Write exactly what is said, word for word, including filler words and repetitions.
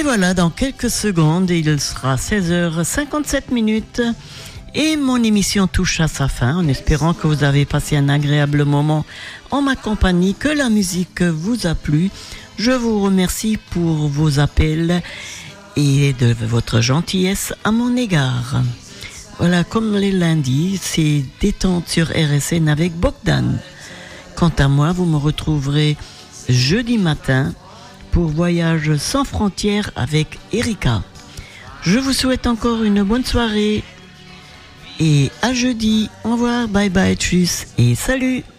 Et voilà, dans quelques secondes, il sera seize heures cinquante-sept minutes et mon émission touche à sa fin en espérant que vous avez passé un agréable moment en ma compagnie, que la musique vous a plu. Je vous remercie pour vos appels et de votre gentillesse à mon égard. Voilà, comme les lundis, c'est Détente sur R S N avec Bogdan. Quant à moi, vous me retrouverez jeudi matin pour Voyage sans frontières avec Erika. Je vous souhaite encore une bonne soirée et à jeudi. Au revoir, bye bye, tchuss et salut.